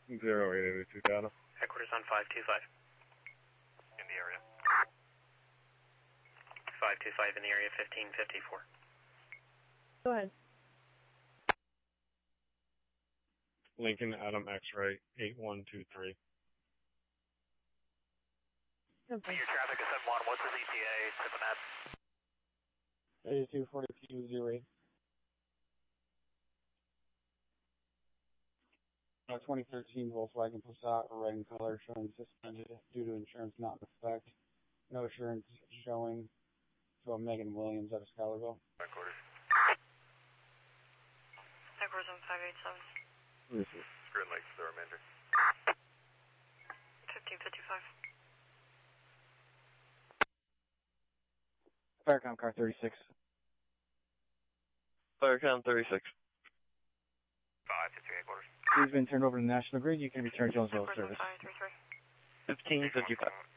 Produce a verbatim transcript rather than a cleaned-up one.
zero eight eight two data. Headquarters on five two five. In the area. five two five in the area, fifteen fifty-four. Go ahead. Lincoln Adam X-ray eight one two three. Okay. Your traffic is seven one. What's his E T A? Seven F. eighty-two forty-two zero eight. Uh, twenty thirteen Volkswagen Passat, red in color, showing suspended due to insurance not in effect. No insurance showing. To a Megan Williams out of Schuylerville. Headquarters. Headquarters on five eight seven. This is Green Lake, the remainder. fifteen fifty-five. Firecom car thirty-six. Firecom thirty-six. five two three headquarters. He's been turned over to National Grid. You can return Jonesville service. five three three. fifteen fifty-five.